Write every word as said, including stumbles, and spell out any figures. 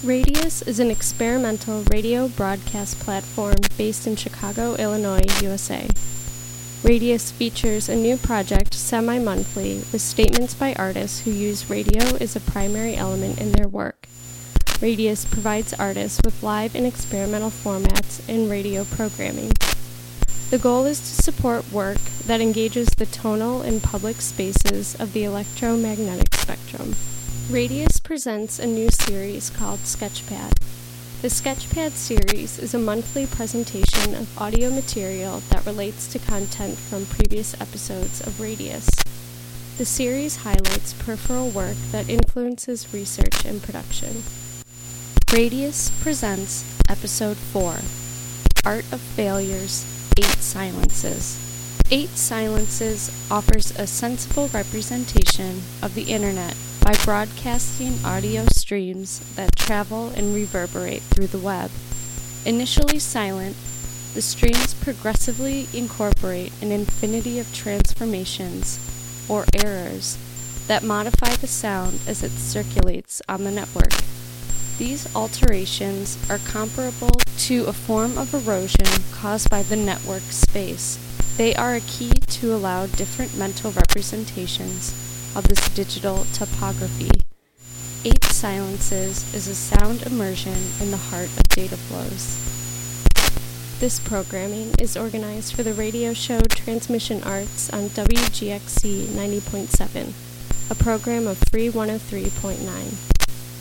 Radius is an experimental radio broadcast platform based in Chicago, Illinois, U S A. Radius features a new project semi-monthly with statements by artists who use radio as a primary element in their work. Radius provides artists with live and experimental formats in radio programming. The goal is to support work that engages the tonal and public spaces of the electromagnetic spectrum. Radius presents a new series called Sketchpad. The Sketchpad series is a monthly presentation of audio material that relates to content from previous episodes of Radius. The series highlights peripheral work that influences research and production. Radius presents Episode four, Art of Failures, Eight Silences. Eight Silences offers a sensible representation of the internet by broadcasting audio streams that travel and reverberate through the web. Initially silent, the streams progressively incorporate an infinity of transformations, or errors, that modify the sound as it circulates on the network. These alterations are comparable to a form of erosion caused by the network space. They are a key to allow different mental representations of this digital topography. Eight Silences is a sound immersion in the heart of data flows. This programming is organized for the radio show Transmission Arts on W G X C ninety point seven, a program of Free one oh three point nine.